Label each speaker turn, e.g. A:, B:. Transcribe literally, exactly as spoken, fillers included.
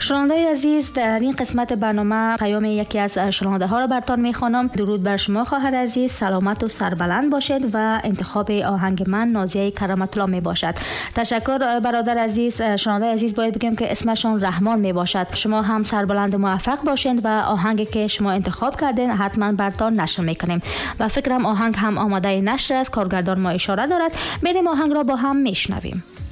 A: شنونده‌های عزیز، در این قسمت برنامه پیام یکی از شنونده ها را براتون میخوانم. درود بر شما خواهر عزیز، سلامت و سربلند باشید و انتخاب آهنگ من نازیه کرامت الله می باشد. تشکر برادر عزیز. شنونده عزیز باید بگم که اسمشون رحمان می باشد. شما هم سربلند و موفق باشین و آهنگی که شما انتخاب کردین حتما براتون نشر میکنیم و فکرم آهنگ هم آماده نشر است. کارگردان ما اشاره دارد. بریم آهنگ را با هم میشنویم.